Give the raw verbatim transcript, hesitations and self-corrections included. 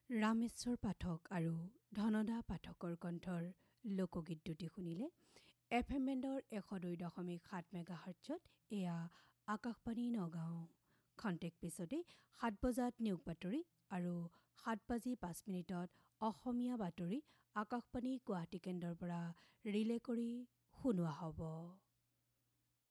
ৰামেশ্বৰ পাঠক আৰু ধনদা পাঠকৰ কণ্ঠৰ লোকগীত দুটি শুনিলে। এফ এম বেণ্ডৰ এশ দুই দশমিক সাত মেগাহাৰ্টছত এয়া আকাশবাণী নগাঁও। খন্তেক পিছতে সাত বজাত নিয়োগ বাতৰি আৰু সাত বাজি পাঁচ মিনিটত অসমীয়া বাতৰি আকাশবাণী গুৱাহাটী কেন্দ্ৰৰ পৰা ৰিলে কৰি শুনোৱা হ'ব।